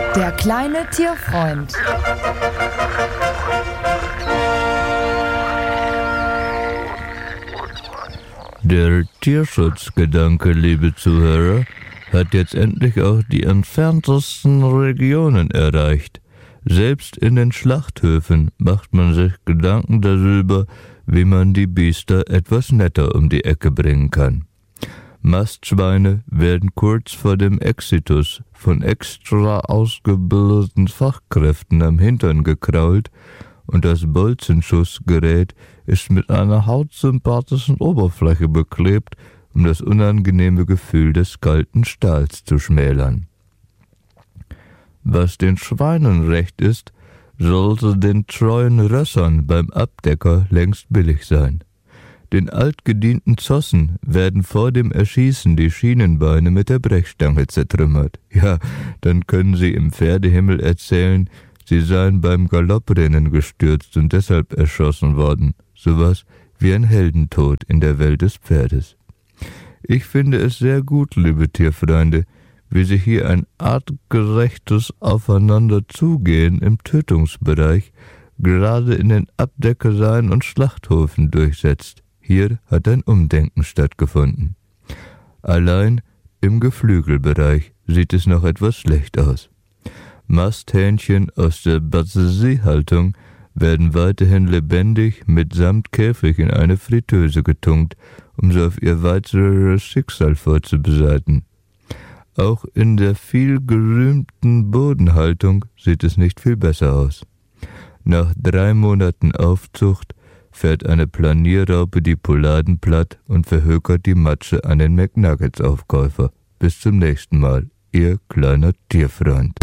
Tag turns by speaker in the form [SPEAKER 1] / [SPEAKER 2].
[SPEAKER 1] Der kleine Tierfreund.
[SPEAKER 2] Der Tierschutzgedanke, liebe Zuhörer, hat jetzt endlich auch die entferntesten Regionen erreicht. Selbst in den Schlachthöfen macht man sich Gedanken darüber, wie man die Biester etwas netter um die Ecke bringen kann. Mastschweine werden kurz vor dem Exitus von extra ausgebildeten Fachkräften am Hintern gekrault und das Bolzenschussgerät ist mit einer hautsympathischen Oberfläche beklebt, um das unangenehme Gefühl des kalten Stahls zu schmälern. Was den Schweinen recht ist, sollte den treuen Rössern beim Abdecker längst billig sein. Den altgedienten Zossen werden vor dem Erschießen die Schienenbeine mit der Brechstange zertrümmert. Ja, dann können sie im Pferdehimmel erzählen, sie seien beim Galopprennen gestürzt und deshalb erschossen worden. Sowas wie ein Heldentod in der Welt des Pferdes. Ich finde es sehr gut, liebe Tierfreunde, wie sich hier ein artgerechtes Aufeinanderzugehen im Tötungsbereich gerade in den Abdeckereien und Schlachthöfen durchsetzt. Hier hat ein Umdenken stattgefunden. Allein im Geflügelbereich sieht es noch etwas schlecht aus. Masthähnchen aus der Battersiehaltung werden weiterhin lebendig mitsamt Käfig in eine Fritteuse getunkt, um sie auf ihr weiteres Schicksal vorzubereiten. Auch in der viel gerühmten Bodenhaltung sieht es nicht viel besser aus. Nach 3 Monaten Aufzucht fährt eine Planierraupe die Pouladen platt und verhökert die Matsche an den McNuggets-Aufkäufer. Bis zum nächsten Mal, Ihr kleiner Tierfreund.